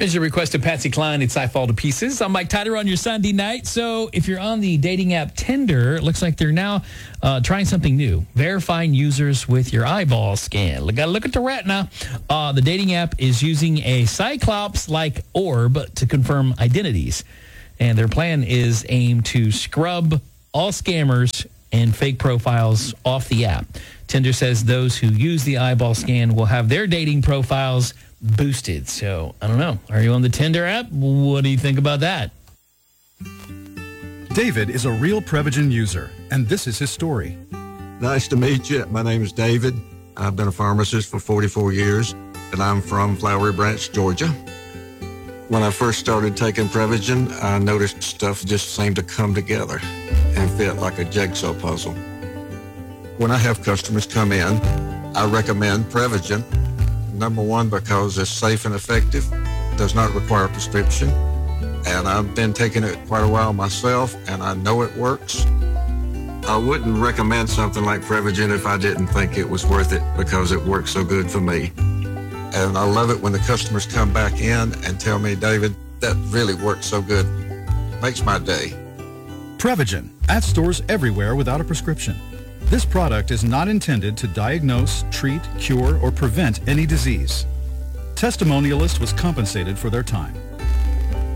As you requested Patsy Cline, it's I Fall to Pieces. I'm Mike Tyler on your Sunday night. So if you're on the dating app Tinder, it looks like they're now trying something new, verifying users with your eyeball scan. Got to look at the retina. The dating app is using a Cyclops-like orb to confirm identities. And their plan is aimed to scrub all scammers and fake profiles off the app. Tinder says those who use the eyeball scan will have their dating profiles boosted. So, I don't know. Are you on the Tinder app? What do you think about that? David is a real Prevagen user, and this is his story. Nice to meet you. My name is David. I've been a pharmacist for 44 years, and I'm from Flowery Branch, Georgia. When I first started taking Prevagen, I noticed stuff just seemed to come together and fit like a jigsaw puzzle. When I have customers come in, I recommend Prevagen. Number one, because it's safe and effective, does not require a prescription, and I've been taking it quite a while myself, and I know it works. I wouldn't recommend something like Prevagen if I didn't think it was worth it because it works so good for me. And I love it when the customers come back in and tell me, David, that really worked so good. Makes my day. Prevagen, at stores everywhere without a prescription. This product is not intended to diagnose, treat, cure, or prevent any disease. Testimonialist was compensated for their time.